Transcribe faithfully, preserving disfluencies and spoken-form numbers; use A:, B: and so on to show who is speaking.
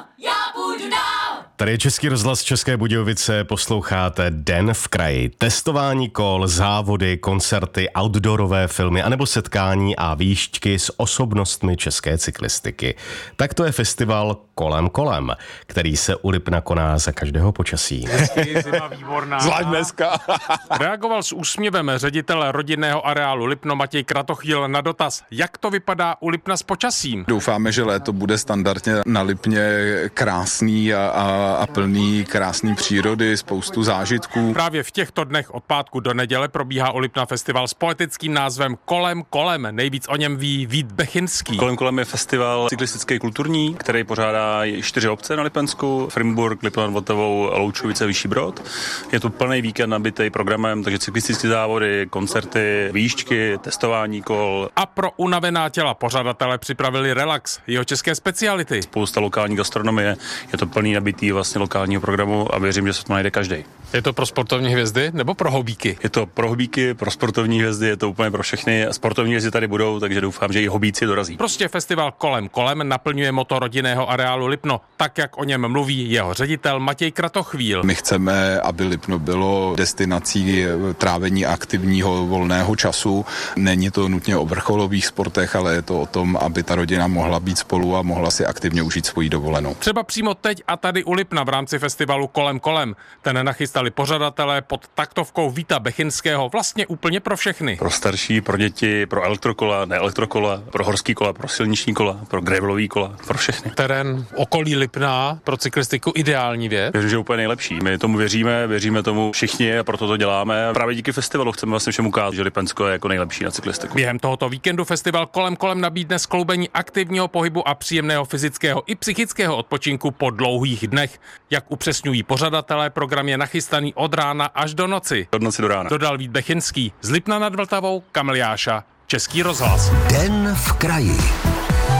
A: Já půjdu dál.
B: Tady je Český rozhlas České Budějovice, posloucháte Den v kraji. Testování kol, závody, koncerty, outdoorové filmy anebo setkání a výšťky s osobnostmi české cyklistiky. Tak to je festival Kolem kolem, který se u Lipna koná za každého počasí.
C: Zima výborná.
D: Zvlášť dneska.
C: Reagoval s úsměvem ředitel rodinného areálu Lipno Matěj Kratochvíl na dotaz, jak to vypadá u Lipna s počasím.
D: Doufáme, že léto bude standardně na Lipně krásný a, a, a plný krásný přírody, spoustu zážitků.
C: Právě v těchto dnech od pátku do neděle probíhá u Lipna festival s poetickým názvem Kolem kolem. Nejvíc o něm ví Vít Bechinský.
E: Kolem kolem je festival cyklistický kulturní, který pořádá čtyři obce na Lipensku, Frimburk, Lipno nad Vltavou, Loučovice, Vyšší Brod. Je to plný víkend nabitý programem, takže cyklistické závody, koncerty, výšťky, testování kol.
C: A pro unavená těla pořadatele připravili relax, jeho české speciality.
E: Spousta lokální gastronomie, je to plný nabitý vlastně lokálního programu a věřím, že se to najde každý.
C: Je to pro sportovní hvězdy nebo pro hobíky?
E: Je to pro hobíky, pro sportovní hvězdy, je to úplně pro všechny. Sportovní hvězdy tady budou, takže doufám, že i hobíci dorazí.
C: Prostě festival Kolem kolem naplňuje moto rodinného areálu Lipno, tak jak o něm mluví jeho ředitel Matěj Kratochvíl.
D: My chceme, aby Lipno bylo destinací trávení aktivního volného času. Není to nutně o vrcholových sportech, ale je to o tom, aby ta rodina mohla být spolu a mohla si aktivně užít svoji dovolenou.
C: Třeba přímo teď a tady u Lipna v rámci festivalu Kolem kolem. Ten nachystali pořadatelé pod taktovkou Víta Bechinského vlastně úplně pro všechny.
E: Pro starší, pro děti, pro elektrokola, ne elektrokola, pro horský kola, pro silniční kola, pro gravelový kola, pro všechny.
C: Terén okolí Lipna pro cyklistiku ideální věc.
E: Věřím, že je úplně nejlepší. My tomu věříme, věříme tomu všichni a proto to děláme. Právě díky festivalu chceme vlastně všem ukázat, že Lipensko je jako nejlepší na cyklistiku.
C: Během tohoto víkendu festival Kolem kolem nabídne skloubení aktivního pohybu a příjemného fyzického i psychického odpočinku po dlouhých dnech. Jak upřesňují pořadatelé, program je nachystaný od rána až do noci.
E: Od noci do rána.
C: Dodal Vít Bechinský. Z Lipna nad Vltavou, Kamil Jáša, Český rozhlas.
F: Den v kraji.